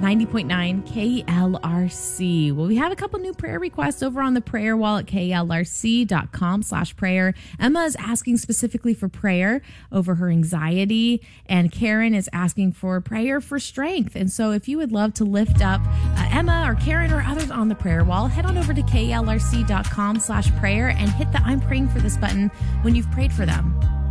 90.9 KLRC. Well, we have a couple new prayer requests over on the prayer wall at klrc.com/prayer. Emma is asking specifically for prayer over her anxiety, and Karen is asking for prayer for strength. And so if you would love to lift up Emma or Karen or others on the prayer wall, head on over to klrc.com/prayer and hit the I'm praying for this button when you've prayed for them.